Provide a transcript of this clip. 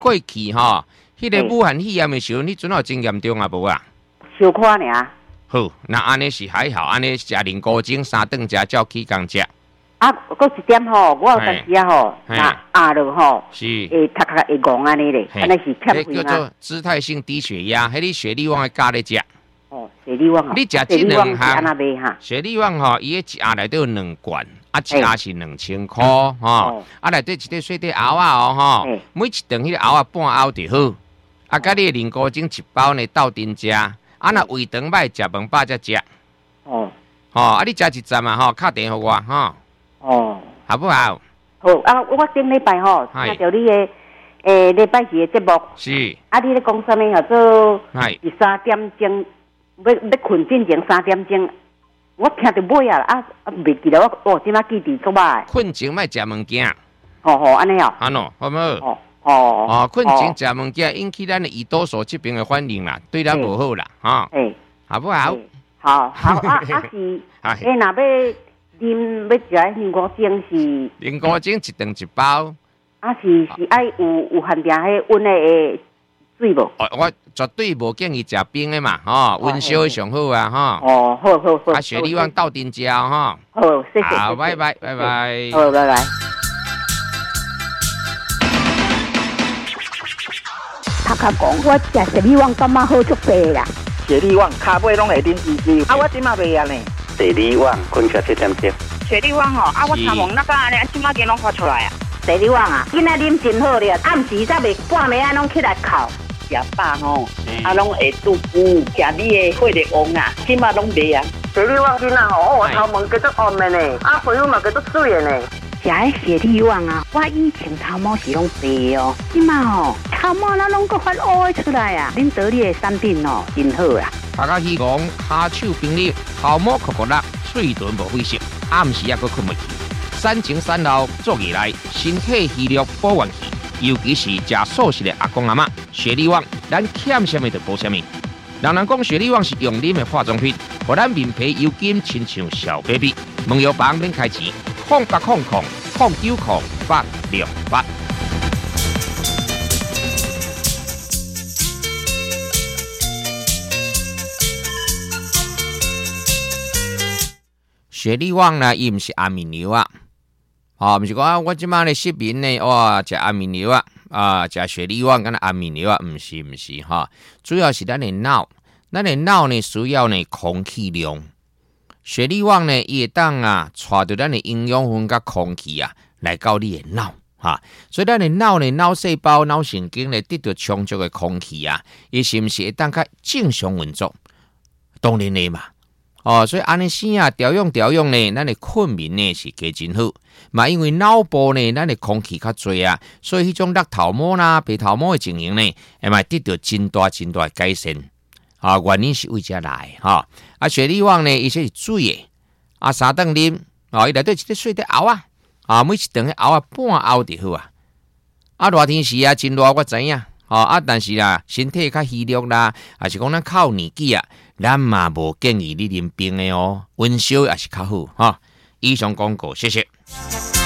过去吼，迄个武汉肺炎的时候，你阵有真严重啊无啊？ 小可尔。 好，那安尼是还好，安尼食零古精3顿食照起工食。 啊，搁一点吼，我有当时啊吼，那压落吼， 是会头壳会戆安尼咧，安尼是欠费叫做姿态性低血压，迄你雪利旺的加咧食。 哦，雪利旺啊， 你食这两项， 雪利旺吼，伊个一盒内底有2罐，啊一盒是2000块吼，啊内底一块细块熬啊哦吼，每一顿迄个熬啊半熬就好，啊甲你零古精一包呢斗阵食，啊若胃肠歹食饭饱才食。哦，吼啊你食一站啊吼，敲电互我吼。哦，好不好？ 好啊，我顶礼拜吼听到你的礼拜四的节目， 是啊，你咧讲啥物叫做是 3点钟要困之前3点钟，我听到尾啊袂记得我即马记忆足歹。 困前莫食物件。 哦，安尼哦。 安喏，好无？ 哦， 困前食物件引起咱的胰岛素这边的反应啦，对咱无好啦，哈。好不好？ 好啊是，若要。啉要食零古精是零古精一顿一包， 啊是爱有限定迄温的水无？ 我绝对无建议食冰的嘛，吼，温烧上好啊，吼。 哦，好。 啊，雪利旺斗阵食吼。 好，谢谢。 好，拜拜。 好，拜拜。 头壳讲我食雪利旺感觉好足济啦。 雪利旺骹尾拢会啉滋滋，啊我即马袂啊呢。 雪利旺困觉7点钟。 雪利旺吼，啊我头毛那个安尼，即马给拢发出来啊。 雪利旺啊，今仔啉真好咧，暗时才袂半暝啊拢起来哭。 食饱吼，啊拢会肚腹，食你的血力旺啊，即马拢袂啊。 雪利旺囡仔吼，我头毛叫做红的呢，啊皮肤嘛叫做水的呢。 食迄雪利旺啊，我以前头毛是拢白哦，即马吼头毛那拢个发乌出来啊。恁得力的产品哦，真好啦。 大家希望骹手冰力，头毛酷酷辣，嘴唇无灰色，暗时也阁困袂去。产前产后做起来，身体虚弱保元气，尤其是食素食的阿公阿嬷，雪利旺咱欠什么就补什么。人讲雪利旺是用啉的化妆品，互咱面皮油金亲像小 baby。问药房免开钱，0800090868。雪利旺呢，伊毋是安眠药啊，毋是讲我即马咧失眠呢，哇，食安眠药啊，食雪利旺敢若安眠药啊，毋是哈，主要是咱的脑呢需要呢空气量，雪利旺呢伊会当带着咱的营养分甲空气来到你的脑哈，所以咱的脑呢脑细胞、脑神经呢得到充足的空气伊是毋是会当较正常运作？当然的嘛。所以安尼生调用呢，咱的困眠呢是加真好。嘛，因为脑部呢，咱的空气较多所以迄种甩头毛啦、白头毛的情形呢，会嘛得到真大的改善。原因是为遮来雪利旺呢，伊是水的3顿啉伊内底一个水的熬每一顿去熬半熬就好热天时真热我知影但是身体较虚弱啦，还是讲咱靠年纪咱嘛无建议你啉冰的温烧也是较好以上广告，谢谢。